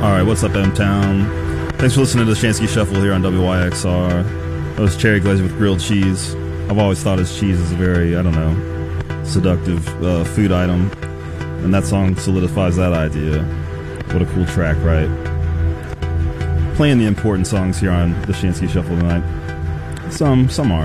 Alright, what's up, M-Town? Thanks for listening to the Shansky Shuffle here on WYXR. That was cherry glazed with grilled cheese. I've always thought his cheese is a very, seductive food item. And that song solidifies that idea. What a cool track, right? Playing the important songs here on the Shansky Shuffle tonight. Some are.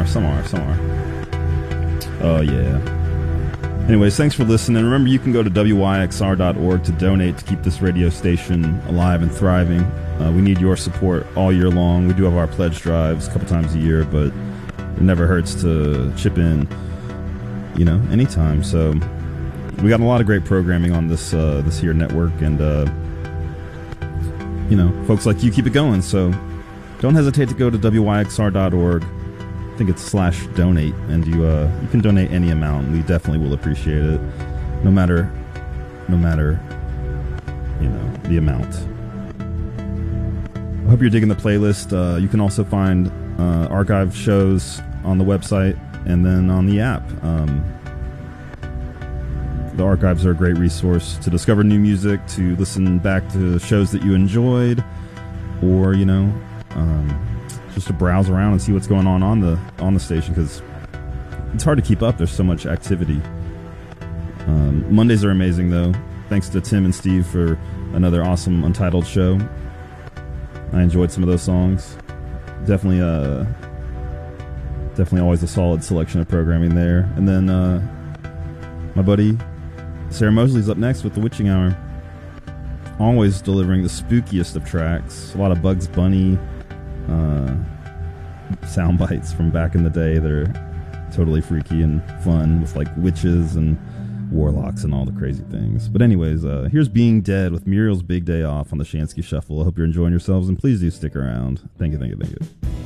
Oh, yeah. Anyways, thanks for listening. Remember, you can go to wyxr.org to donate to keep this radio station alive and thriving. We need your support all year long. We do have our pledge drives a couple times a year, but it never hurts to chip in, anytime. So we got a lot of great programming on this here network, and folks like you keep it going. So don't hesitate to go to wyxr.org. I think it's /donate, and you can donate any amount. We definitely will appreciate it, no matter the amount. I hope you're digging the playlist. You can also find archived shows on the website and then on the app. The archives are a great resource to discover new music, to listen back to shows that you enjoyed, or just to browse around and see what's going on the station, because it's hard to keep up. There's so much activity. Mondays are amazing, though. Thanks to Tim and Steve for another awesome Untitled show. I enjoyed some of those songs. Definitely always a solid selection of programming there. And then my buddy Sarah Mosley's up next with The Witching Hour. Always delivering the spookiest of tracks. A lot of Bugs Bunny sound bites from back in the day that are totally freaky and fun, with like witches and warlocks and all the crazy things. But anyways, here's Being Dead with Muriel's Big Day Off on the Shansky Shuffle. I hope you're enjoying yourselves, and please do stick around. Thank you.